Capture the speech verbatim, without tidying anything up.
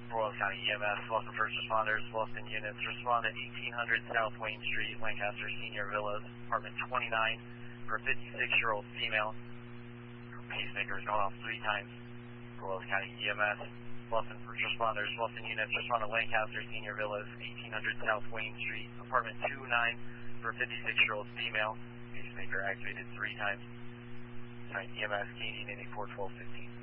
Royal County E M S, Wilson First Responders, Wilson units, respond to eighteen hundred South Wayne Street, Lancaster Senior Villas, apartment twenty-nine, for a fifty-six-year-old female. Pacemaker is going off three times. Royal County E M S, Wilson First Responders, Wilson units, respond to Lancaster Senior Villas, eighteen hundred South Wayne Street, apartment two nine, for a fifty-six-year-old female. Pacemaker activated three times. E M S, Canadian eighty-four twelve fifteen.